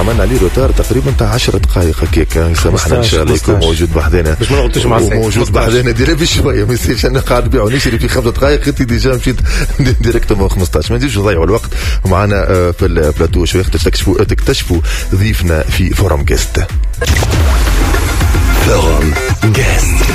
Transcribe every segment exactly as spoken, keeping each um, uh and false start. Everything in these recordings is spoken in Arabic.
عملنا عليه روتار تقريبا تاع عشر دقائق هكاك. يسامحنا ان شاء الله يكون موجود بحذانا باش ما نغلطوش مع السيد موجود بحذانا ديري بشويه ما يصيرش انا قاعد نبيع ونشري في خمس دقائق انت ديجا مشيت ديريكتومون خمسطاش. ما نزيدش نضيعوا الوقت معنا في البلاتو شويه تكتشفوا تكتشفوا ضيفنا في فورم جيست. فورم جيست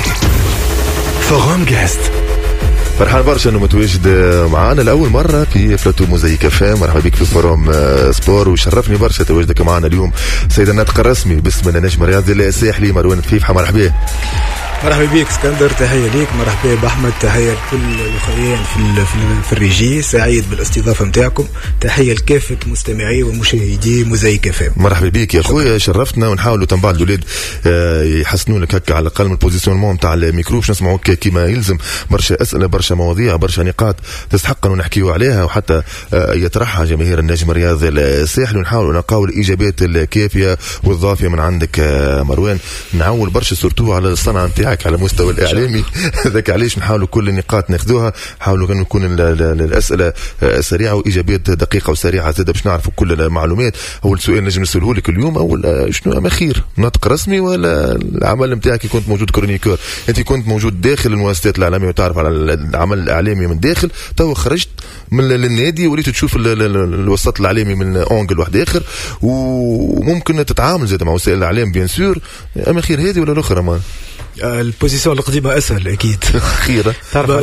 فورم جيست فرحان برشا انه متواجد معانا لاول مره في بلاتو موزايك فام. مرحبا بك في فوروم سبور وشرفني برشا تواجدك معنا اليوم سيد الناطق الرسمي باسم النجم الرياضي الساحلي مروان فيفحة. مرحبا. مرحبا بك اسكندر، تحيه ليك. مرحبا باحمد، تحيه لكل الاخوين في في الريجي. سعيد بالاستضافه نتاعكم. تحيه لكافه مستمعي ومشاهدي موزايك فام. مرحبا بك يا خويا، شرفتنا. ونحاولوا تنبع الاولاد يحسنوا لك هكا على الاقل من البوزيسيونمون تاع الميكرو باش نسمعوك كيما يلزم. برشا اسئله برشا مواضيع برشا نقاط تستحق انه نحكيوا عليها وحتى يطرحها جماهير النجم الرياضي الساحلي ونحاولوا نلقاو الاجابات الكافيه والضافيه من عندك مروان. نعول برشا سورتو على الصنعه نتاعك على مستوى الاعلامي هذاك علاش نحاولوا كل النقاط ناخذوها. حاولوا انه يكون الاسئله سريعه واجابات دقيقه وسريعه زاد باش نعرفوا كل المعلومات. اول سؤال نجم نساله لك اليوم، اول شنو اخير ناطق رسمي ولا العمل نتاعك كنت موجود كرونيكور؟ انت كنت موجود داخل المؤسسات الاعلاميه وتعرف على العمل الاعلامي من داخل، تو خرجت من النادي وليت تشوف الوسط الاعلامي من اونجل واحد اخر وممكن تتعامل زاد مع وسائل الاعلام بيان سور. اما خير هذه ولا الاخرى؟ ما البوزيسيون القديمه اسهل اكيد. خيره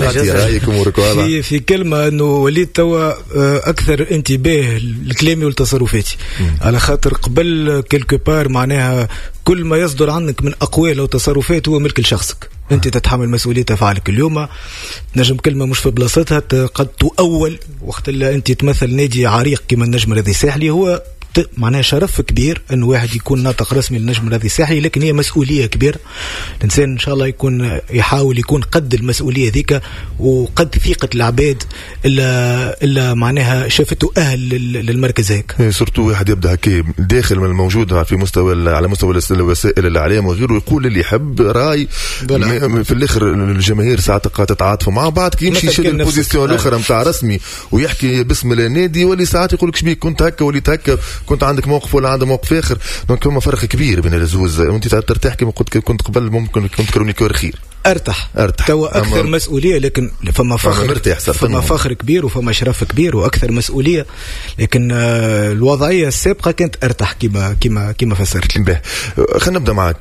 في في كلمه انه وليت توا اكثر انتباه لكلامي ولتصرفاتي، على خاطر قبل كيلكو بار معناها كل ما يصدر عنك من اقوال وتصرفات هو ملك لشخصك. انت تتحمل مسؤوليه افعالك. اليوم نجم كلمه مش في بلاصتها قد تؤول وقت اللي انت تمثل نادي عريق كما النجم الرياضي الساحلي. هو معناها شرف كبير انه واحد يكون ناطق رسمي للنجم الرياضي الساحلي، لكن هي مسؤوليه كبيره. الانسان ان شاء الله يكون يحاول يكون قد المسؤوليه ذيك وقد ثقه العباد الا الا معناها شافته اهل للمركز هيك. سورتو واحد يبدا هكا داخل من الموجود في مستوى على مستوى وسائل الاعلام وغيره يقول اللي يحب راي في الاخر الجماهير ساعات تتعاطفوا مع بعض كي يمشي يشيل البوزيسيون الاخرى نتاع رسمي ويحكي باسم النادي واللي ساعات يقول لك شبيك كنت هكا وليت هكا كنت عندك موقف ولا عنده موقف اخر. دونك هما فرق كبير بين الزوز. وانت ترتاح كما قلت كنت قبل ممكن كنت كرونيكور خير ارتاح ارتاح توا اكثر مسؤوليه، لكن فما فخر فما فخر كبير وفما شرف كبير واكثر مسؤوليه. لكن آه الوضعيه السابقه كانت ارتاح كما كما كما فسرت لي. خلينا نبدا معك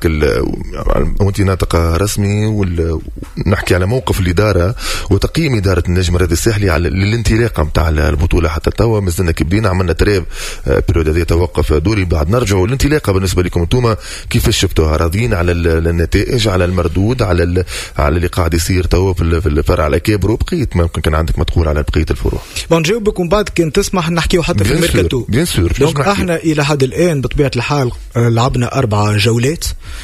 وانت ناطق رسمي ونحكي على موقف الاداره وتقييم اداره النجم الرياضي الساحلي على الانطلاقه نتاع البطوله. حتى توا مازلنا كبرين عملنا تراب بيريود هذه توقف دوري بعد نرجعوا. الانطلاقه بالنسبه لكم انتم كيفاش شفتوها؟ راضيين على النتائج على المردود على على اللي قاعد يصير توا في الفرع على كابرو بقيت ممكن كان عندك ما تقول على بقيه الفروع؟ بون نجاوبك ومن بعد كان تسمح نحكيو حتى في الميركاتو. بيان سور. دونك احنا الى حد الان بطبيعه الحال لعبنا اربع جولات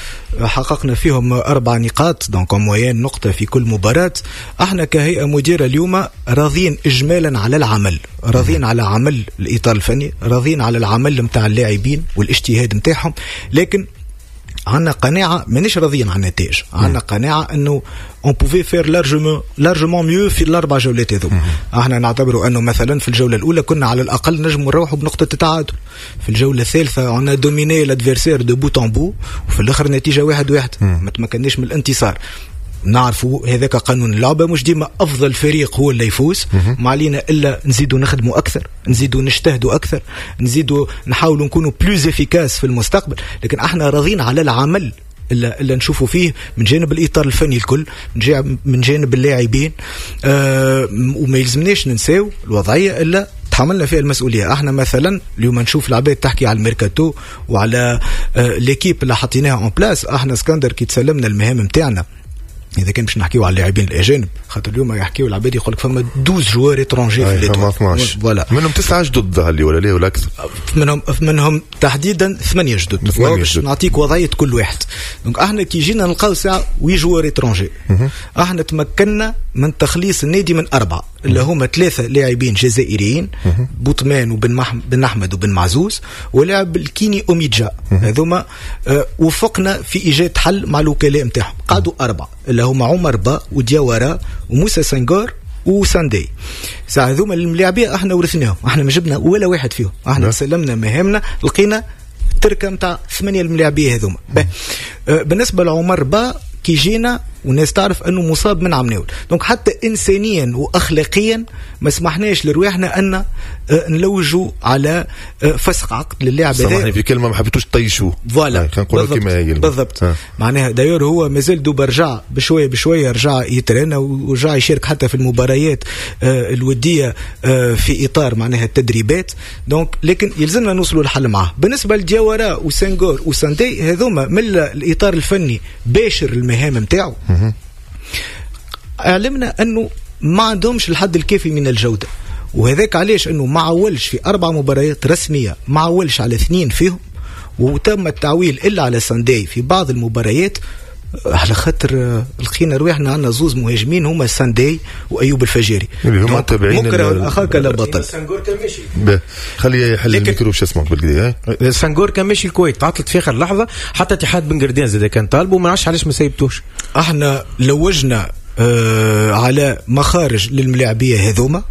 حققنا فيهم اربع نقاط، دونك موين نقطه في كل مباراه. احنا كهيئه مديره اليوم راضين اجمالا على العمل، راضين على عمل الاطار الفني، راضين على العمل نتاع اللاعبين والاجتهاد نتاعهم، لكن عندنا قناعه مانيش راضيين على النتائج. عندنا قناعه انه on pouvait faire largement largement mieux في الاربع جولات هذو. احنا نعتبروا انه مثلا في الجوله الاولى كنا على الاقل نجم نروحوا بنقطه التعادل. في الجوله الثالثه عندنا دوميني الادفيرسير دو بوت ان بو وفي الاخر نتيجه واحد واحد ما تمكناش من الانتصار. نعرفوا هذاك قانون اللعبة، مش ديما أفضل فريق هو اللي يفوز. ما علينا إلا نزيدوا نخدموا أكثر، نزيدوا نجتهدوا أكثر، نزيدوا نحاولوا نكونوا بلوز إفيكاس في المستقبل. لكن احنا راضين على العمل إلا, إلا نشوفوا فيه من جانب الإطار الفني الكل، من جانب اللاعبين. آه وما يلزمناش ننساو الوضعية إلا تحملنا فيها المسؤولية. احنا مثلا اليوم نشوف العباد تحكي على الميركاتو وعلى آه ليكيب اللي حطيناها اون بلاس. احنا اسكندر كي تسلمنا المهام متاعنا اذا كان باش نحكيو على اللاعبين الاجانب، خاطر اليوم يحكيو العباد يقول لك فما اثنا عشر جوار اترونجي في ليتو فوالا منهم تسعة جدد اللي ولا ليه ولا اكثر منهم منهم تحديدا ثمانية جدد باش نعطيك وضعيه كل واحد. دونك احنا كي جينا نلقاو ساعه وي جوار اترونجي، احنا تمكنا من تخليص النادي من اربعه اللي هما ثلاثه لاعبين جزائريين، بوطمان وبن مح... بن احمد وبن معزوز، ولاعب الكيني اوميدجا. هذوما اه وفقنا في ايجاد حل مع الوكلاء نتاعهم. قعدوا اربعه اللي هما عمر با ودياورا وموسى سنغار وساندي. ساعة هذوما الملاعبين احنا ورثناهم، احنا ما جبنا ولا واحد فيهم. احنا سلمنا مهامنا لقينا التركه نتاع ثمانيه الملاعبيه هذوما. بالنسبه لعمر با كي جينا والناس تعرف انه مصاب من عمناول، دونك حتى انسانيا واخلاقيا ما سمحناش لرواحنا ان نلوجوا على فسخ عقد للاعب هذا. سامحني في كلمه ما حبيتوش طيشوه فوالا كنقولوا كما هي بالضبط. معناها دايور هو مازال دوب رجع بشويه بشويه رجع يترينا ورجع يشارك حتى في المباريات الوديه في اطار معناها التدريبات، دونك لكن يلزمنا نوصلوا لحل معاه. بالنسبه لدياورا وسنغور وساندي هذوما من الاطار الفني باشر المهام نتاعو، علمنا انه ما عندهمش الحد الكافي من الجوده، وهذاك علاش انه ما عولش في اربع مباريات رسميه، ما عولش على اثنين فيهم، وتم التعويل الا على ساندي في بعض المباريات، على خاطر لقينا رواحنا عندنا زوز مهاجمين هما ساندي وايوب الفجاري اللي هما تابعين مكره اخاك لا بطل. سانغور كان ماشي خليه يحل الميكرو باش اسمعك بالكدا. سانغور كان ماشي الكويت، عطلت في اخر لحظه، حتى اتحاد بن قردان زاد كان طالبه وما نعرفش علاش ما سيبتوش. احنا لوجنا آه على مخارج للملاعبيه هذوما،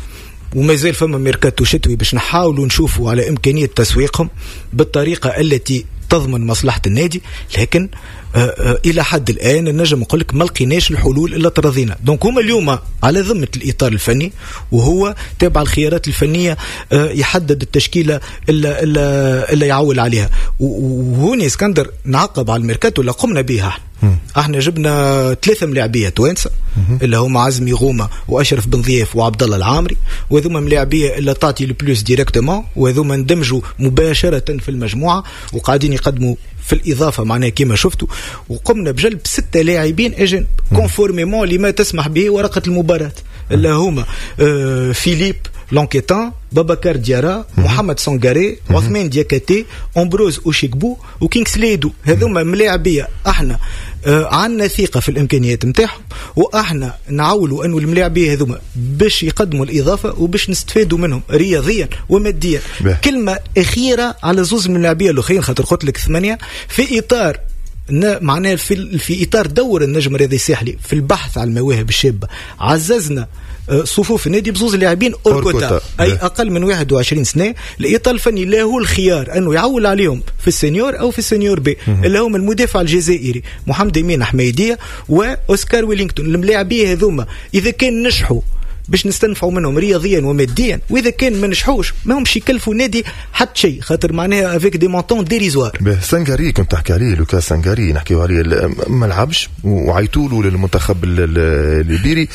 وما زال فما ميركاتو شتوي باش نحاولوا نشوفوا على امكانيه تسويقهم بالطريقه التي تضمن مصلحه النادي، لكن آه آه الى حد الان نجم نقول لك ما لقيناش الحلول الا تراضينا. دونك هما اليوم على ذمه الاطار الفني، وهو تابع الخيارات الفنيه آه يحدد التشكيله الا الا الا يعول عليها. وهوني اسكندر نعقب على الميركاتو اللي قمنا به احنا. احنا جبنا ثلاثه ملاعبيه توانسه اللي هما عزمي غومه واشرف بن ضياف وعبد الله العامري، وهذوما ملاعبيه اللي تعطي البلوس ديريكتومون، وهذوما اندمجوا مباشره في المجموعه وقاعدين يقدموا في الاضافه معناها كما شفتوا. وقمنا بجلب سته لاعبين اجن كونفورميمون لما تسمح به ورقه المباراه، اللي هما آه فيليب لونكيتان، بابكار ديارا، محمد سونغاري، عثمان دياكاتي، أمبروز أوشيكبو وكينغسليدو. هذوما ملاعبية احنا آه عنا ثقة في الإمكانيات متاعهم، وإحنا نعولوا أنه الملاعبية هذوما باش يقدموا الإضافة وباش نستفادوا منهم رياضيا وماديا. بيه. كلمة أخيرة على زوز من اللاعبية الأخرين، خاطر قلت لك ثمانية في إطار معناه في, في إطار دور النجم الرياضي الساحلي في البحث عن المواهب الشابة. عززنا صفوف النادي بزوز لاعبين أوركوتا أي أقل من واحد وعشرين سنة. الإطار الفني له الخيار أنه يعول عليهم في السنيور أو في السنيور بي، اللي هم المدافع الجزائري محمد أمين حميدية وأوسكار ويلينغتون. الملاعبية هذوما إذا كان نجحوا باش نستنفعوا منهم رياضيا وماديا، واذا كان ما نجحوش ما همش يكلفوا نادي حتى شيء، خاطر معناها افيك دي مونطون ديريزوار. سانغاري كنت تحكي عليه، لوكاس سانغاري نحكيو عليه ما لعبش وعيطوا له للمنتخب الليبيري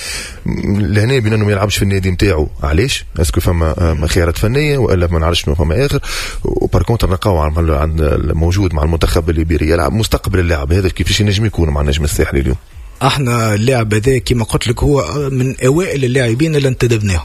لهنا بين انه ما يلعبش في النادي نتاعو. علاش؟ اسكو فما خيارات فنيه ولا ما نعرفش شنو فما اخر؟ وبار كونتر نلقاو عند موجود مع المنتخب الليبيري يلعب مستقبل اللاعب هذا كيفاش ينجم يكون مع النجم الساحلي اليوم. احنا اللاعب هذا كما قلت لك هو من اوائل اللاعبين اللي انتدبناهم،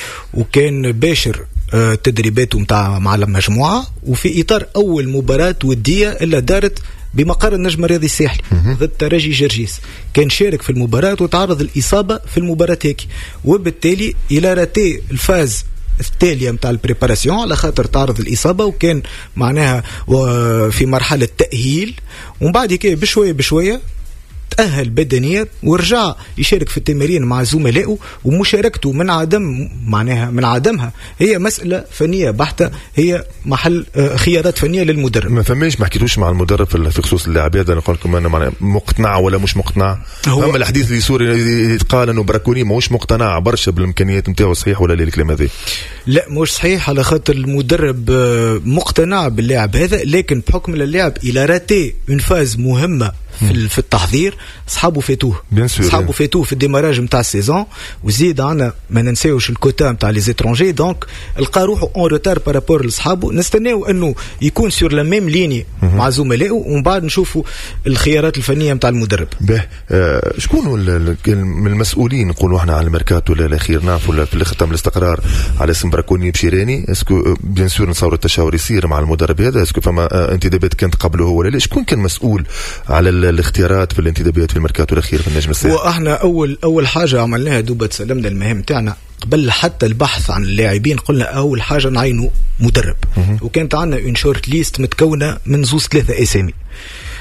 وكان باشر تدريباته متاع مع المجموعه، وفي اطار اول مباراه وديه اللي دارت بمقر النجم الرياضي الساحلي ضد ترجي جرجيس، كان شارك في المباراه وتعرض الاصابه في المباراه هيك، وبالتالي الى راتي الفاز التالية متاع البريباراسيون على خاطر تعرض الإصابة، وكان معناها في مرحلة تأهيل، ومن بعد كده بشوية بشوية تأهل بدنيا ورجع يشارك في التمارين مع زملائه. ومشاركته من عدم معناها من عدمها هي مسألة فنية بحتة، هي محل خيارات فنية للمدرب. ما فماش ما حكيتوش مع المدرب في خصوص اللاعب هذا؟ نقول لكم انا معناها مقتنع ولا مش مقتنع؟ اما الحديث اللي سوري يتقال انه براكوني ماهوش مقتنع برشا بالامكانيات نتاعو، صحيح ولا لا الكلام هذا؟ لا مش صحيح، على خاطر المدرب مقتنع باللاعب هذا، لكن بحكم اللاعب الى راتي اون فاز مهمة في في التحضير، صحابه فاتوه صحابه فاتوه في الديماراج نتاع السيزون، وزيد عنا ما ننساوش الكوتا نتاع لي زيترونجي، دونك لقى روحه اون روتار بارابور لصحابه. نستناو انه يكون سور لا ميم ليني مع زملائه، ومن بعد نشوفوا الخيارات الفنيه نتاع المدرب. به آه شكون من المسؤولين نقولوا احنا على الميركاتو الاخير نعرفوا في الاخر تم الاستقرار على اسم براكوني بشيراني؟ اسكو بيان سور نصور التشاور يصير مع المدرب هذا، اسكو فما آه انتدابات كانت قبله هو ولا لا؟ شكون كان مسؤول على الاختيارات في الانتدابات في الميركاتو الاخير في النجم الساحلي؟ واحنا اول اول حاجه عملناها دوبا تسلمنا المهام تاعنا قبل حتى البحث عن اللاعبين، قلنا اول حاجه نعينوا مدرب، وكانت عندنا اون شورت ليست متكونه من زوز ثلاثه اسامي. في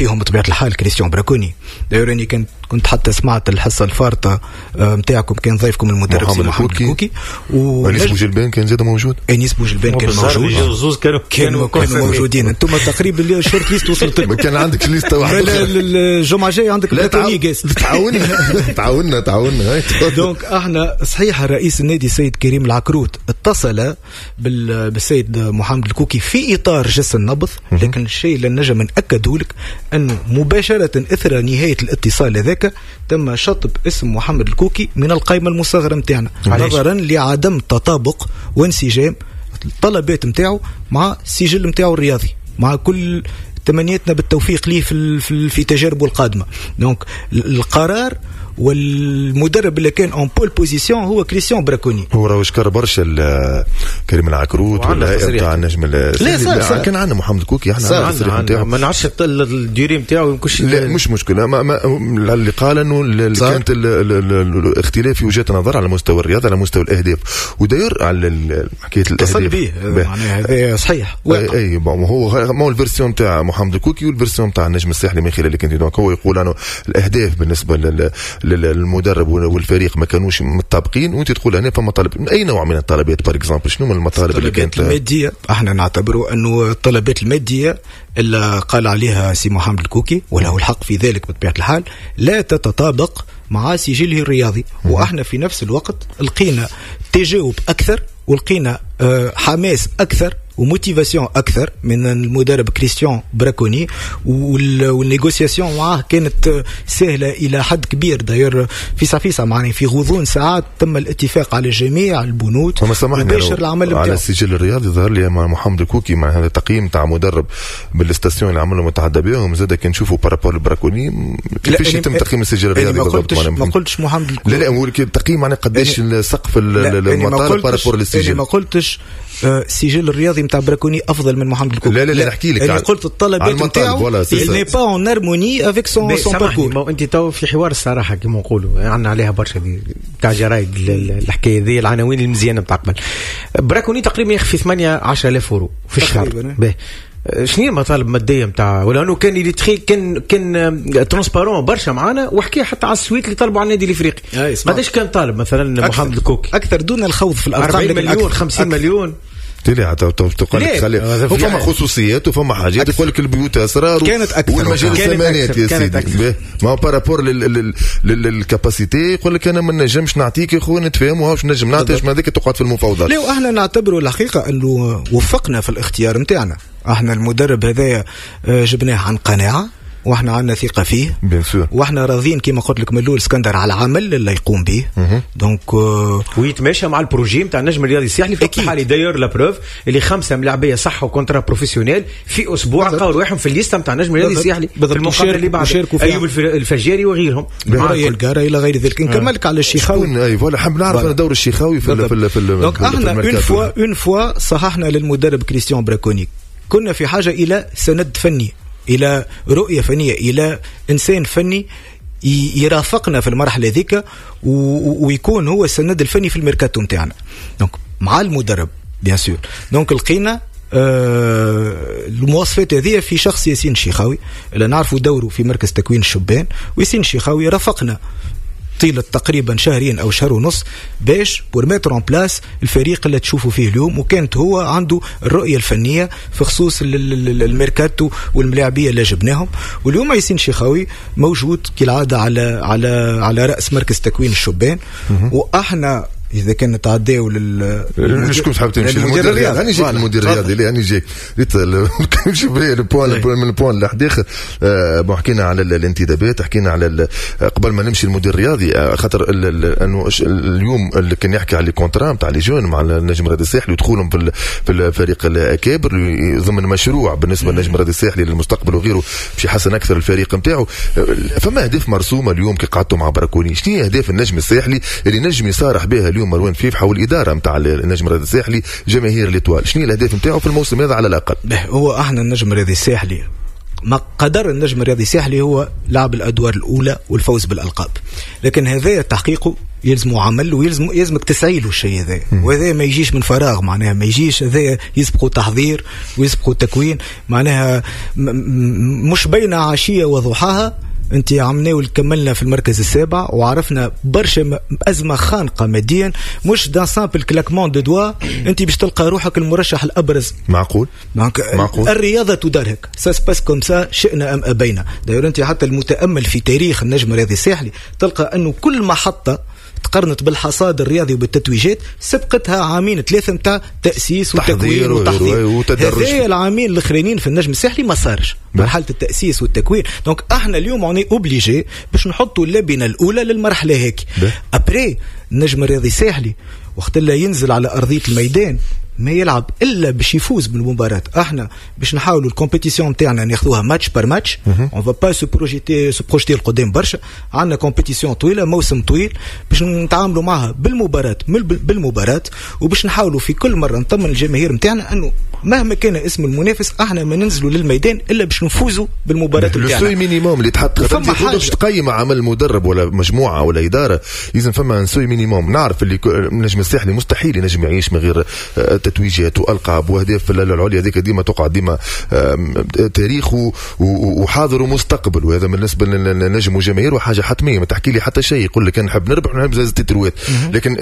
فيهم بطبيعه الحال كريستيان براكوني. داير اني كنت كنت حتى سمعت الحصه الفارطه نتاعكم كان ضيفكم المدرب محمد, محمد الكوكي وانيس بوجلبان كان زاد موجود. انيس بوجلبان كان موجود. زوز كانوا كانوا كانوا موجودين. انتم تقريبا الشورت ليست وصلت لكم. كان عندك ليست واحده. الجمعه الجايه عندك براكوني جاست. تعاوننا تعاوننا تعاوننا. دونك احنا صحيح الرئيس النادي السيد كريم العكروت اتصل بالسيد محمد الكوكي في اطار جس النبض، لكن الشيء اللي نجم ناكده لك انه مباشره اثر نهايه الاتصال هذاك تم شطب اسم محمد الكوكي من القائمه المصغره نتاعنا نظرا لعدم تطابق وانسجام الطلبات نتاعو مع السجل نتاعو الرياضي، مع كل تمنياتنا بالتوفيق ليه في في, في تجاربه القادمه. دونك القرار والمدرب اللي كان اون بول بوزيسيون هو كريستيان براكوني. هو راه شكر برشا كريم العكروت والهيئه نتاع النجم. لا كان عندنا محمد كوكي احنا عندنا ما نعرفش الديوري نتاعو يمكنش. لا مش مشكله ما ما اللي قال انه كانت الاختلاف في وجهات نظر على مستوى الرياضه على مستوى الاهداف وداير على حكايه الاهداف معناها هذا صحيح. اي هو ما هو الفيرسيون نتاع محمد الكوكي والفيرسيون نتاع النجم الساحلي من خلال كنت. دونك هو يقول انه الاهداف بالنسبه لل المدرب والفريق ما كانوش متطابقين، وانت تقول هنا فما طلب اي نوع من الطلبات بار اكزامبل شنو من المطالب اللي كانت الماديه. احنا نعتبروا انه الطلبات الماديه اللي قال عليها سي محمد الكوكي وله الحق في ذلك بطبيعه الحال لا تتطابق مع سجله الرياضي، واحنا في نفس الوقت لقينا تجاوب اكثر ولقينا حماس اكثر وموتيفاسيون اكثر من المدرب كريستيان براكوني، والنيغوسياسيون معاه كانت سهله الى حد كبير. داير في سافيسا معني في غضون ساعات تم الاتفاق على جميع البنود وباشر العمل على السجل الرياضي. ظهر لي مع محمد الكوكي مع هذا التقييم تاع مدرب بالاستاسيون اللي عملوا متعدى بهم زاد كنشوفوا بارابول البراكوني كيفاش يتم تقييم السجل الرياضي بالضبط. ما قلتش محمد الكوكي لا لا هو التقييم معناه قداش السقف المطالب بارابول للسجل. ما قلتش السجل الرياضي نتاع براكوني افضل من محمد الكوكي. لا لا لا نحكي لك انا قلت الطلبات نتاعو il n'est pas en harmonie avec son son parcours. ما انت تو في حوار الصراحه كما نقولوا عندنا عليها برشا دي تاع جرايد الحكايه ذي العناوين المزيانه نتاع قبل. براكوني تقريبا يخفي ثمانية عشر ألف يورو في الشهر. باهي شنو هي المطالب الماديه نتاع ولا انه كان يدخل كان كان ترانسبارون برشا معانا وحكي حتى على السويت اللي طلبوا على النادي الافريقي قداش كان طالب مثلا محمد الكوكي اكثر دون الخوض في الارقام أربعين مليون خمسين مليون تلي تقول خلي فما خصوصيات وفما حاجات يقول لك البيوت اسرار والمجال الثمانيات يا سيدي ما بارابور للكاباسيتي يقول لك انا ما نجمش نعطيك يا خويا نتفاهموا واش نجم نعطيش ما هذيك تقعد في المفاوضات. لا احنا نعتبروا الحقيقه انه وفقنا في الاختيار نتاعنا. احنا المدرب هذايا جبناه عن قناعه واحنا عندنا ثقه فيه واحنا راضيين كما قلت لك من الاول اسكندر على العمل اللي يقوم به. دونك ويتماشى مع البروجي نتاع النجم الرياضي الساحلي في الحالي داير لا بروف اللي خمسه ملاعبيه صح وكونترا بروفيسيونيل في اسبوع لقاو رواحهم في الليسته نتاع النجم الرياضي الساحلي في المقابله اللي بعد ايوب الفجاري وغيرهم معايا الكاره الى غير ذلك. نكملك على الشيخاوي. اي فوالا حاب نعرف دور الشيخاوي في في في دونك احنا اون فوا اون فوا صححنا للمدرب كريستيان براكوني كنا في حاجه الى سند فني الى رؤيه فنيه الى انسان فني يرافقنا في المرحله ذيك ويكون هو السند الفني في الميركاتو نتاعنا. دونك مع المدرب بيان سور دونك لقينا آه المواصفات هذه في شخص ياسين الشيخاوي اللي نعرفوا دوره في مركز تكوين الشبان. وياسين الشيخاوي رافقنا طيلة تقريبا شهرين أو شهر ونص باش بور ميتر اون بلاس الفريق اللي تشوفوا فيه اليوم، وكانت هو عنده الرؤية الفنية في خصوص الميركاتو والملاعبية اللي جبناهم. واليوم ياسين شيخاوي موجود كالعادة على على على رأس مركز تكوين الشبان. وإحنا إذا كان نتعداو لل شكون حاب تمشي للمدير الرياضي أنا جيت المدير الرياضي اللي أنا جيت ريت نشوف البوان من البوان اللي حداخل. حكينا على الانتدابات حكينا على قبل ما نمشي المدير الرياضي خاطر انه اليوم اللي كان يحكي على الكونترا نتاع لي جون مع النجم الرياضي الساحلي ودخولهم في في الفريق الاكابر ضمن مشروع بالنسبه للنجم الرياضي الساحلي للمستقبل وغيره باش يحسن اكثر الفريق نتاعو. فما اهداف مرسومه اليوم كي قعدتوا مع براكوني شنو هي اهداف النجم الساحلي اللي نجم يصارح بها اليوم مروان فيف حول الاداره نتاع النجم الرياضي الساحلي جماهير الاتوال شنو الاهداف نتاعو في الموسم هذا على الاقل؟ هو احنا النجم الرياضي الساحلي ما قدر النجم الرياضي الساحلي هو لعب الادوار الاولى والفوز بالالقاب، لكن هذا تحقيقه يلزم عمل ويلزم يلزمك تسعي له الشيء هذا، وهذا ما يجيش من فراغ، معناها ما يجيش، هذا يسبقوا تحضير ويسبقوا تكوين، معناها مش بين عشيه وضحاها. انت عملنا كملنا في المركز السابع وعرفنا برشا ازمه خانقه ماديا، مش دان سامبل كلاكمون دو دوا انت باش تلقى روحك المرشح الابرز. معقول معقول الرياضه تدار هيك، سا سباس كوم سا، شئنا ام ابينا. داير انت حتى المتامل في تاريخ النجم الرياضي الساحلي تلقى انه كل محطه تقارنت بالحصاد الرياضي وبالتتويجات سبقتها عامين ثلاثه نتاع تاسيس وتكوين وتحضير. هذه العامين الاخرين في النجم الساحلي ما صارش مرحله التاسيس والتكوين. دونك احنا اليوم اوني اوبليجي باش نحطوا اللبنه الاولى للمرحله هيك. ابري النجم الرياضي الساحلي وقت اللي ينزل على ارضيه الميدان ما يلعب الا باش يفوز بالمباراه. احنا باش نحاولوا الكومبيتيسيون نتاعنا ناخذوها ماتش بار ماتش، اون فا با سو بروجيتي سو بروجيتي القدام برشا. عندنا كومبيتيسيون طويله، موسم طويل، باش نتعاملوا معها بالمباراه بالمباراه، وباش نحاولوا في كل مره نطمن الجماهير نتاعنا انه مهما كان اسم المنافس احنا ما ننزلوا للميدان الا باش نفوزوا بالمباراه نتاعنا. السوي مينيموم اللي تحط فما حاجه باش تقيم عمل مدرب ولا مجموعه ولا اداره، لازم فما سوي مينيموم. نعرف اللي النجم الساحلي مستحيل ينجم يعيش من غير تتويجات والقاب واهداف العليا، هذيك ديما تقعد ديما تاريخ وحاضر ومستقبل، وهذا بالنسبه للنجم وجماهير وحاجه حتميه. ما تحكي لي حتى شيء يقول لك نحب نربح ونحب زي التتروات، لكن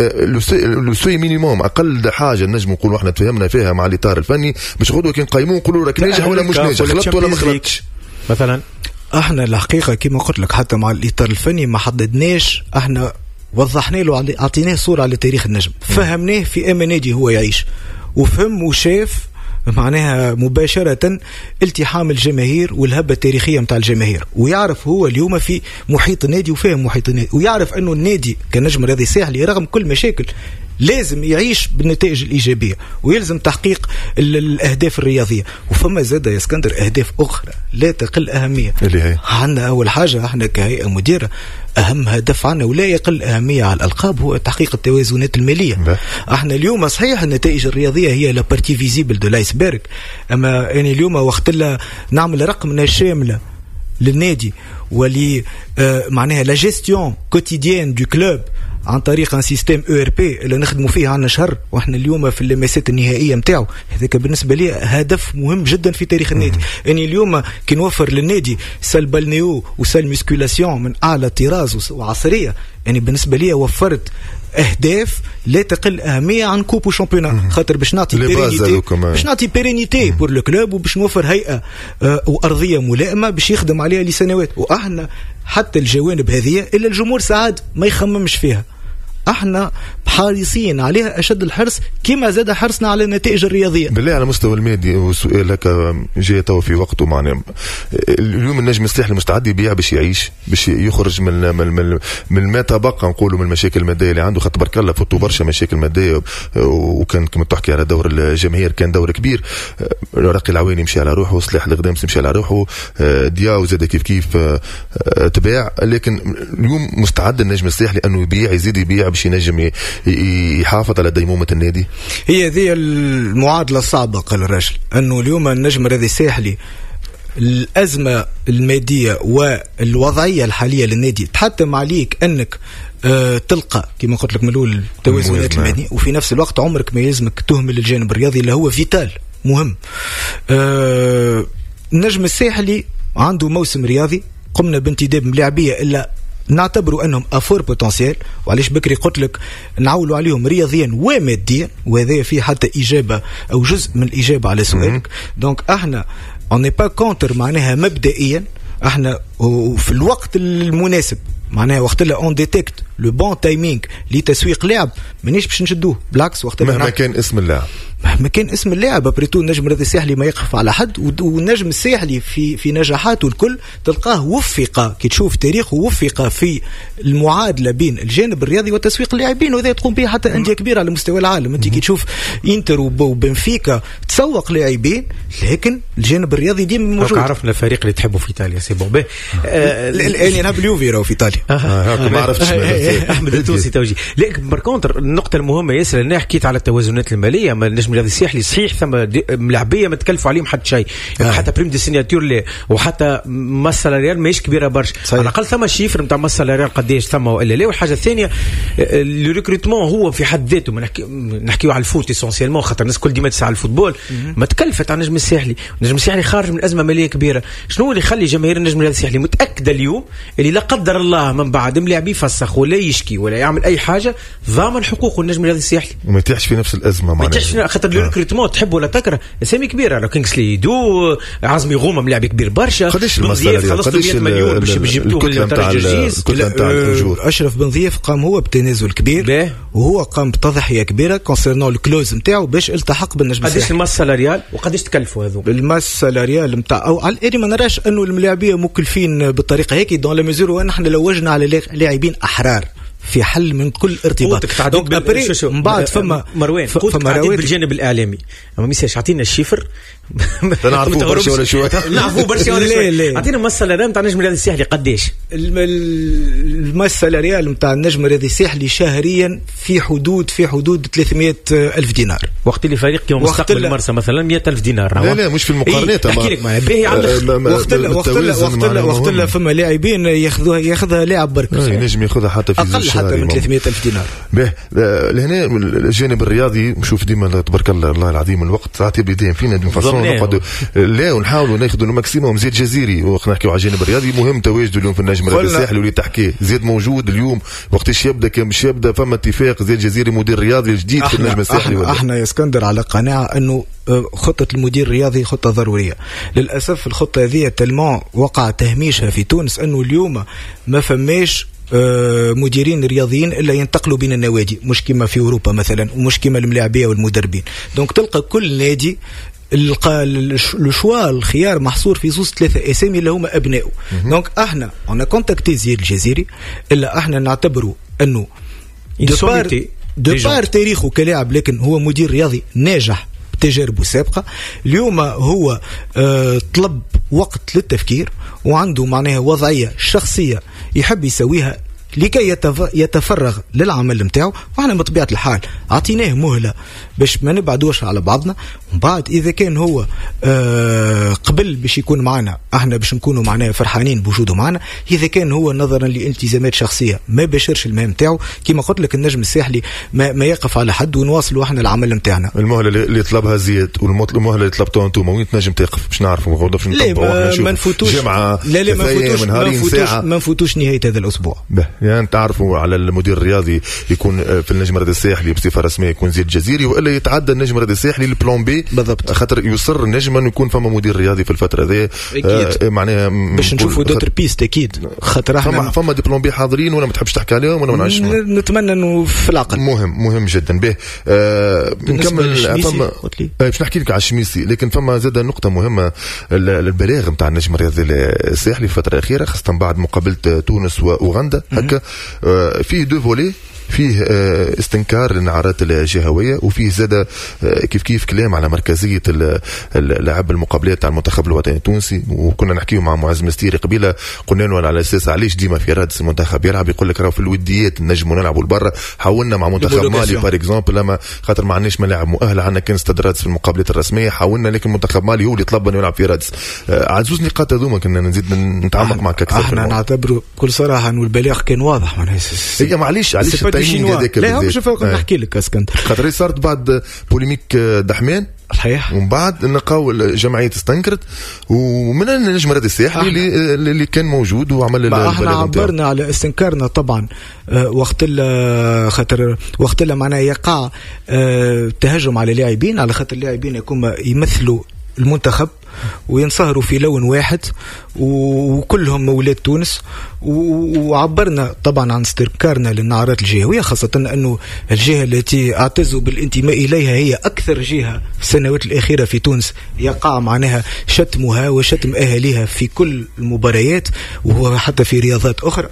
لو سوي مينيموم اقل حاجه النجم نقول احنا تفهمنا فيها مع الاطار الفني باش غدوه كي نقيموه نقولوا راك ناجح ولا مش ناجح، خلطت ولا ما خلطتش. مثلا احنا الحقيقه كما قلت لك حتى مع الاطار الفني ما حددناش، احنا وضحنا له، اعطيناه صوره على تاريخ النجم، فهمناه في اما نادي هو يعيش، وفهم وشاف معناها مباشرة التحام الجماهير والهبة التاريخية متاع الجماهير، ويعرف هو اليوم في محيط النادي وفهم محيط النادي، ويعرف أنه النادي كنجم رياضي ساحلي رغم كل مشاكل لازم يعيش بالنتائج الإيجابية ويلزم تحقيق الأهداف الرياضية. وفما زاد يا اسكندر أهداف أخرى لا تقل أهمية اللي هي عندنا. أول حاجة احنا كهيئة مديرة أهم هدف عنا ولا يقل أهمية على الألقاب هو تحقيق التوازنات المالية. ده. احنا اليوم صحيح النتائج الرياضية هي لا بارتي فيزيبل دو لايسبرغ، أما يعني اليوم وقت لا نعمل رقمنا شاملة للنادي ولي آه معناها لا جيستيون كوتيديان دو كلوب عن طريق ان سيستيم او ار بي اللي نخدموا فيه عنا شهر واحنا اليوم في اللمسات النهائيه نتاعو، هذاك بالنسبه لي هدف مهم جدا في تاريخ النادي. يعني اليوم كي نوفر للنادي سال بالنيو وسال ميسكولاسيون من اعلى طراز وعصريه، يعني بالنسبه لي وفرت اهداف لا تقل اهميه عن كوب وشامبيونات، خاطر باش نعطي بيرينيتي باش نعطي بيرينيتي بور لو كلوب وباش نوفر هيئه آه وارضيه ملائمه باش يخدم عليها لسنوات. واحنا حتى الجوانب هذه الا الجمهور ساعات ما يخممش فيها، احنا حريصين عليها اشد الحرص كما زاد حرصنا على النتائج الرياضيه. بالله على مستوى المادي وسؤال لك جاي تو في وقته، معناه اليوم النجم الساحلي مستعد يبيع باش يعيش باش يخرج من من من, من ما تبقى نقولوا من المشاكل الماديه اللي عنده، خاطر تبارك الله فوتوا برشا مشاكل ماديه، وكان كما تحكي على دور الجماهير كان دور كبير. رقي العواني مشي على روحه، صلاح الغدامس مشي على روحه، دياو زاد كيف كيف تباع، لكن اليوم مستعد النجم الساحلي انه يبيع يزيد يبيع باش ينجم يحافظ على ديمومة النادي. هي ذي المعادلة الصعبة قال الرجل، أنه اليوم النجم الرياضي الساحلي الأزمة المادية والوضعية الحالية للنادي تحتم عليك أنك أه تلقى كما قلت لك من الأول التوازنات المادية، وفي نفس الوقت عمرك ما يلزمك تهمل الجانب الرياضي اللي هو فيتال مهم. أه النجم الساحلي عنده موسم رياضي قمنا بانتداب ملاعبية إلا نعتبروا انهم افور بوتنسيال، وعليش بكري قلت لك نعولوا عليهم رياضيا وماديا، وهذا فيه حتى اجابه او جزء من الاجابه على سؤالك. دونك احنا اون ني با كونتر معناها مبدئيا، احنا في الوقت المناسب معناها وقت اللي اون ديتكت لو بون تايمينغ لتسويق لاعب مانيش باش نشدوه، بالعكس وقت مهما كان اسم اللاعب مهما كان اسم اللاعب بريتو النجم الرياضي الساحلي ما يقف على حد، والنجم الساحلي في في نجاحاته الكل تلقاه وفق كي تشوف تاريخه وفق في المعادله بين الجانب الرياضي وتسويق اللاعبين، وهذا تقوم به حتى انديه كبيره على مستوى العالم. انت كي تشوف انتر وبنفيكا تسوق لاعبين لكن الجانب الرياضي ديما موجود. عرفنا الفريق اللي تحبه في ايطاليا سي بون به الان يلعب اليوفي راهو في ايطاليا ما عرفتش احمد التونسي توجي. لكن بركونتر النقطه المهمه ياسر اللي حكيت على التوازنات الماليه، ما النجم الرياضي الساحلي صحيح ثم ملاعبيه ما تكلفوا عليهم حتى شيء يعني حتى بريم دي سيناتور لي وحتى ماسا ريال ماهيش كبيره برشا على الاقل ثم شيفر نتاع ماسا ريال قداش ثم والا لا. والحاجه الثانيه لو ريكروتمون هو في حد ذاته ما نحكي نحكيو على الفوت اسونسيالمون خاطر الناس كل ديما تسعى على الفوتبول ما تكلفت على النجم الساحلي. النجم الساحلي خارج من ازمه ماليه كبيره. شنو اللي يخلي جماهير النجم الرياضي الساحلي متاكده اليوم اللي لا قدر الله من بعد ملاعبي يفسخ ولا يشكي ولا يعمل اي حاجه ضامن حقوقه النجم الرياضي الساحلي وما يتيحش في نفس الازمه ما يتيحش خاطر لو ريكروتمون تحب ولا تكره اسامي كبيره لو كينغسلي دو عزمي غومه ملاعب كبير برشا قداش المساله قداش مليون باش جبتوه من الجيز. اشرف بن ضيف قام هو بتنازل كبير وهو قام بتضحيه كبيره كونسيرنون الكلوز نتاعو باش التحق بالنجم الساحلي. قداش الماس سالاريال وقداش تكلفوا هذو الماس سالاريال نتاع او على الاري ما نراش انه الملاعبيه مكلفين بالطريقه هيك دون لا ميزور وان احنا لوجنا على لاعبين احرار في حل من كل ارتباط. دونك ابري من بعد فما مروان قلت تعديد بالجانب الاعلامي اما ميساش عطينا الشيفر نعرفوا برشا ولا شو نعرفوا برشا ولا شو عطينا مساله ريال نتاع النجم الرياضي الساحلي قداش المساله ريال نتاع النجم الرياضي الساحلي شهريا في حدود في حدود ثلاثمائة ألف دينار وقت اللي فريق يوم مستقبل المرسى مثلا مئة ألف دينار. لا لا مش في المقارنات احكي لك معايا باهي على وقت وقت وقت وقت فما لاعبين ياخذوها ياخذها لاعب برك ينجم ياخذها حتى في اقل حتى من ثلاثمائة ألف دينار. به لهنا الجانب الرياضي نشوف ديما تبارك الله الله العظيم الوقت ساعات يبدا فينا نفصلوا نقعدوا لا ونحاولوا ناخذوا الماكسيموم. زيد جزيري ونحكيو على الجانب الرياضي مهم تواجده اليوم في النجم الرياضي الساحلي واللي تحكيه زيد موجود اليوم وقتاش يبدا كان مش يبدا فما اتفاق زيد جزيري مدير رياضي جديد في النجم الساحلي. احنا, احنا يا اسكندر على قناعه انه خطه المدير الرياضي خطه ضروريه. للاسف الخطه هذه تلمون وقع تهميشها في تونس انه اليوم ما فماش مديرين رياضيين الا ينتقلوا بين النوادي مش كما في اوروبا مثلا ومش كما الملاعبيه والمدربين. دونك تلقى كل نادي الشوا الخيار محصور في زوز ثلاثه اسامي اللي هما ابنائه. دونك احنا انا كونتاكتي زيد الجزيري الا احنا نعتبره انه دو بار تاريخه كلاعب لكن هو مدير رياضي ناجح تجاربه سابقة. اليوم هو آه طلب وقت للتفكير وعنده معناها وضعية شخصية يحب يسويها لكي يتفرغ للعمل متاعه. واحنا بطبيعة الحال عطيناه مهلة باش ما نبعدوش على بعضنا. ومن بعد إذا كان هو آه قبل باش يكون معنا احنا باش نكونوا معناه فرحانين بوجوده معنا. إذا كان هو نظرا لالتزامات شخصية ما بشرش المهام متاعه كما قلت لك النجم الساحلي ما, ما يقف على حد ونواصلوا احنا العمل متاعنا. المهلة اللي طلبها زياد والمهلة اللي طلبتوها انتم وين تنجم تقف باش نعرفوا ما باش نطبقوا ما نفوتوش جمعة لا لا ما نفوتوش ما نفوتوش ما نفوتوش نهاية هذا الأسبوع. يعني تعرفوا على المدير الرياضي يكون في النجم الرياضي الساحلي بصفه رسميه يكون زيد جزيري والا يتعدى النجم الرياضي الساحلي للبلان بي بالضبط خاطر يصر النجم انه يكون فما مدير رياضي في الفتره ذي آه معناها باش نشوفوا دوتر بيست اكيد خاطر احنا فما فما دي بلان بي حاضرين ولا ما تحبش تحكي عليهم ولا نعيش نتمنى انه في العقل مهم مهم جدا به آه نكمل فما باش نحكي لك على الشميسي لكن فما زاد نقطه مهمه البلاغ نتاع النجم الرياضي الساحلي في الفتره الاخيره خاصه بعد مقابله تونس واوغندا هكا آه فيه دو فولي فيه استنكار للنعرات الجهويه وفيه زاد كيف كيف كلام على مركزيه لعب المقابلات تاع المنتخب الوطني التونسي. وكنا نحكيو مع معز مستيري قبيله قلنا له على اساس علاش ديما في رادس المنتخب يلعب يقول لك راهو في الوديات نجموا نلعبوا لبرا. حاولنا مع منتخب مالي بار اكزومبل لما خاطر ما عندناش ملاعب مؤهله عندنا كان استاد رادس في المقابلات الرسميه حاولنا لكن منتخب مالي هو اللي طلب انه يلعب في رادس. على زوز نقاط هذوما كنا نزيد نتعمق معك اكثر. احنا نعتبروا كل صراحه انه البلاغ كان واضح معناها هي معليش علاش لا هم شوفوا نحكي لك اسكندر خاطر صارت بعد بوليميك دحمان صحيح ومن بعد نلقاو الجمعيه استنكرت ومن النجم الرياضي الساحلي اللي, اللي كان موجود وعمل احنا عبرنا على استنكارنا طبعا وقت خاطر وقت معناه يقع تهجم على لاعبين على خاطر اللاعبين يكونوا يمثلوا المنتخب وينصهروا في لون واحد وكلهم مولاد تونس. وعبرنا طبعا عن استنكارنا للنعرات الجهوية خاصة أنه الجهة التي اعتزوا بالانتماء إليها هي أكثر جهة في السنوات الأخيرة في تونس يقع معناها شتمها وشتم أهلها في كل المباريات وهو حتى في رياضات أخرى.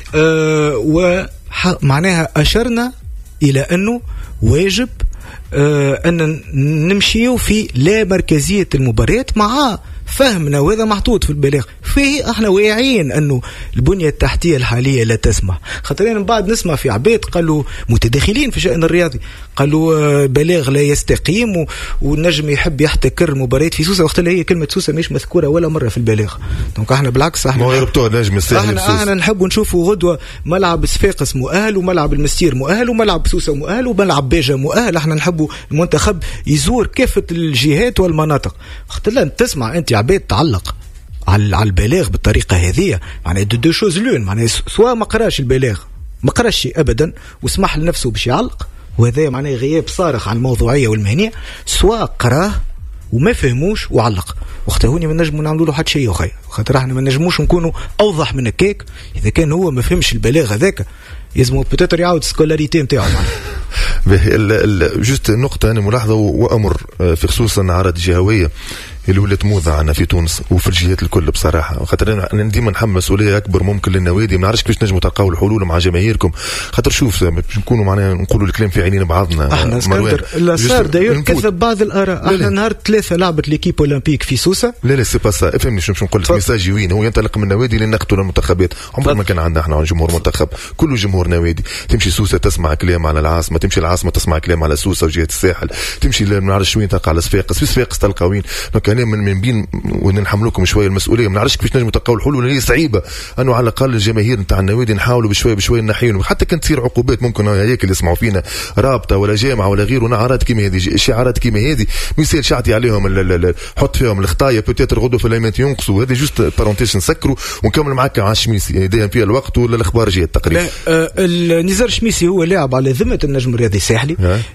أه ومعناها أشرنا إلى أنه واجب أه أن نمشيو في لا مركزية المباريات مع فهمنا وهذا محطوط في البلاغ فيه. احنا واعيين انه البنيه التحتيه الحاليه لا تسمح. خاطرين من بعد نسمع في عباد قالوا متداخلين في شأن الرياضي قالوا بلاغ لا يستقيم والنجم يحب يحتكر مباريات في سوسه، وقت اللي هي كلمه سوسه مش مذكوره ولا مره في البلاغ. دونك احنا بالعكس احنا ما يربطوا نجم الساحل احنا, احنا نحب نشوفوا غدوه ملعب صفاقس مؤهل وملعب المستير مؤهل وملعب سوسه مؤهل وملعب بيجا مؤهل. احنا نحبوا المنتخب يزور كافه الجهات والمناطق. وقت لا تسمع انت عباد تعلق على على البلاغ بالطريقه هذه معناها دو دو شوز لون، معناها سواء ما قراش البلاغ ما قراش شيء ابدا وسمح لنفسه باش يعلق وهذا معناه غياب صارخ عن الموضوعيه والمهنيه، سواء قراه وما فهموش وعلق. وقتها هوني ما نجموا نعملوا له حتى شيء اخي، خاطر احنا ما نجموش نكونوا اوضح من هكاك. اذا كان هو ما فهمش البلاغ هذاك يلزموا بوتيتر يعاود سكولاريتي نتاعو. جوست نقطه انا ملاحظه وامر في خصوصا عرض جهويه اللي ولات موضة عنا في تونس وفي الجهات الكل بصراحه. خاطر انا ديما نحمل مسؤوليه اكبر ممكن للنوادي. ما نعرفش كيفاش نجموا تلقاو الحلول مع جماهيركم. خاطر شوف نكونوا معناها نقولوا الكلام في عينين بعضنا. احنا اسكندر لا صار داير كذب بعض الاراء. احنا نهار ثلاثه لعبت ليكيب اولمبيك في سوسه. لا لا سي با سا افهمني شنو نقول لك. ميساجي وين هو ينطلق من النوادي لنقتل المنتخبات. عمر ما كان عندنا احنا جمهور منتخب، كله جمهور نوادي. تمشي سوسه تسمع كلام على العاصمه، تمشي العاصمه تسمع كلام على سوسه وجهه الساحل، تمشي ما نعرفش وين تلقى على صفاقس، في صفاقس تلقى وين. دونك انا من, من بين ونحملكم شويه المسؤوليه. ما نعرفش كيفاش نجموا تلقاو الحلول اللي صعيبه انه على الاقل الجماهير نتاع النوادي نحاولوا بشويه بشويه نحيهم. حتى كان تصير عقوبات ممكن هيك اللي يسمعوا فينا رابطه ولا جامعه ولا غيره نعرات كيما هذه شعارات كيما هذه مثال شعتي عليهم حط فيهم الخطايا بوتيتر غدو في الايمنت ينقصوا. هذه جوست بارونتيش نسكروا ونكمل معك على الشميسي دايما فيها الوقت ولا الاخبار جات تقريبا. آه النزار الشميسي هو لاعب على ذمه النجم الرياضي الساحلي.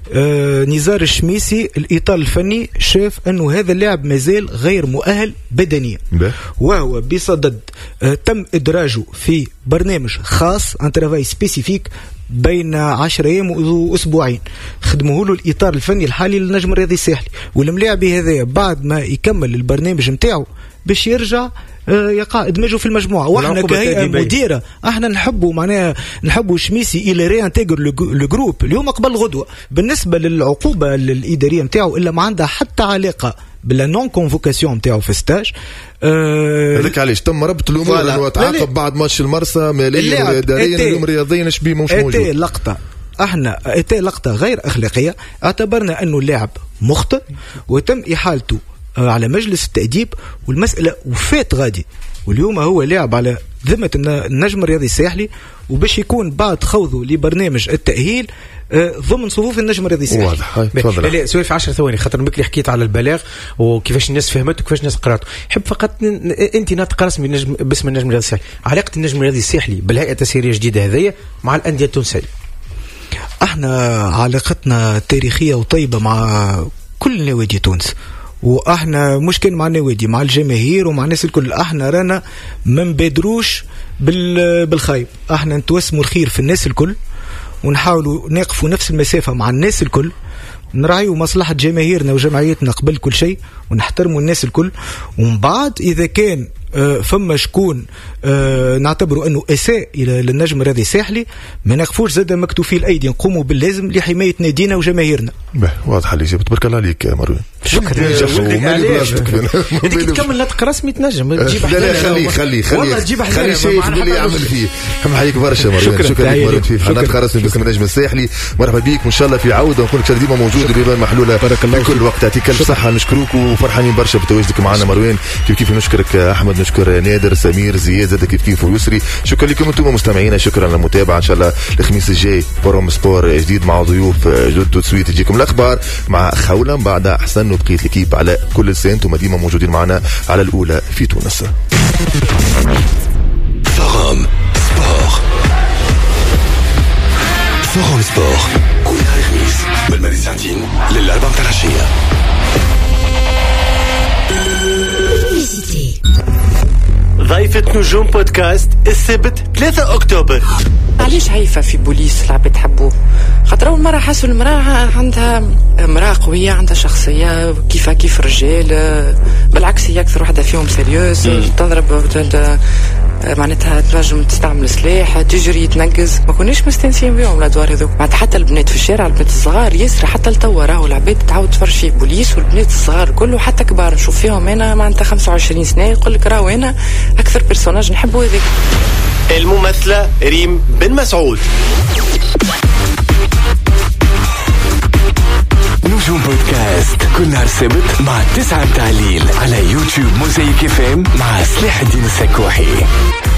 آه نزار الشميسي الاطار الفني شاف انه هذا اللاعب مازال غير مؤهل بدنيا به. وهو بصدد آه تم ادراجه في برنامج خاص ان ترافاي سبيسيفيك بين عشر ايام واسبوعين خدموه له الاطار الفني الحالي للنجم الرياضي الساحلي. والملاعبي هذا بعد ما يكمل البرنامج نتاعو باش يرجع يقع ادماجه في المجموعه. واحنا كهيئه مديره احنا نحبوا معناها نحبوا شميسي الى ريانتيغر لو جروب اليوم قبل غدوه. بالنسبه للعقوبه الاداريه نتاعو الا ما عندها حتى علاقه بلا نون كونفوكاسيون نتاعو في ستاج. هذاك أه علاش تم ربط الامور انه تعاقب بعد ماتش المرسى ماليا واداريا اليوم رياضيا شبيه مش موجود. اتي لقطه احنا اتي لقطه غير اخلاقيه. اعتبرنا انه اللاعب مخطئ وتم احالته على مجلس التأديب والمسألة وفات غادي. واليوم هو لاعب على ذمة النجم الرياضي الساحلي وباش يكون بعد خوضه لبرنامج التأهيل ضمن صفوف النجم الرياضي الساحلي. واضح. تفضل. لا سوري في عشر ثواني خاطر بكري حكيت على البلاغ وكيفاش الناس فهمت وكيفاش الناس قراته. حب فقط انت ناطق رسمي النجم باسم النجم الرياضي الساحلي. علاقة النجم الرياضي الساحلي بالهيئة التسييرية الجديدة هذية مع الأندية التونسية؟ احنا علاقتنا تاريخية وطيبة مع كل نوادي تونس. واحنا مش كان مع النوادي مع الجماهير ومع الناس الكل. احنا رانا ما نبادروش بالخايب. احنا نتوسموا الخير في الناس الكل ونحاولوا نقفوا نفس المسافة مع الناس الكل. نراعيوا مصلحة جماهيرنا وجمعيتنا قبل كل شيء ونحترموا الناس الكل. ومن بعد إذا كان آه فما شكون آه نعتبروا أنه أساء إلى للنجم الرياضي الساحلي ما نقفوش زاد مكتوفي الأيدي نقوموا باللازم لحماية نادينا وجماهيرنا. واضح اللي جبت تبارك الله عليك يا مروان. شكرا انت تكمل نطق رسمي تنجم تجيب لا لا خلي خلي خلي خلي شيء اللي يعمل فيه. نحييك برشا مروان. شكرا لك مروان في نطق رسمي باسم النجم الساحلي. مرحبا بك وان شاء الله في عوده ونكون ديما موجود بيبان محلوله في كل وقت. يعطيك الف صحه. نشكروك وفرحانين برشا بتواجدك معنا مروان. كيف كيف نشكرك احمد نشكر نادر سمير زياد زاد كيف كيف ويسري. شكرا لكم انتم مستمعينا. شكرا للمتابعه. ان شاء الله الخميس الجاي فروم سبور جديد مع ضيوف جدد تسويت تجيكم الاخبار مع خولا بعد احسن وبقيه الكيب على كل لسان. انتم ديما موجودين معنا على الاولى في تونس. فروم سبور فروم سبور كل نهار خميس من الماضي ساعتين للأربعة متاع العشية. ضيفة نجوم بودكاست السبت ثلاثة أكتوبر. علاش هيفا في بوليس العباد تحبوه؟ خاطر أول مرة حسوا المرأة عندها امرأة قوية عندها شخصية كيفها كيف الرجال. بالعكس هي أكثر واحدة فيهم سيريوز تضرب معناتها تنجم تستعمل سلاح تجري تنقز، ما كوناش مستنسين بهم الادوار هذوك. معناتها حتى البنات في الشارع البنات الصغار ياسر حتى لتوا راهو العباد تعاود تفرج فيه بوليس، والبنات الصغار كله حتى كبار نشوف فيهم انا معناتها خمسة وعشرين سنه يقول لك راهو انا اكثر بيرسوناج نحبه هذاك. الممثله ريم بن مسعود. نجوم بودكاست كل نهار سبت مع التسعة متاع الليل على يوتيوب موزايك اف ام مع صلاح الدين السكوحي.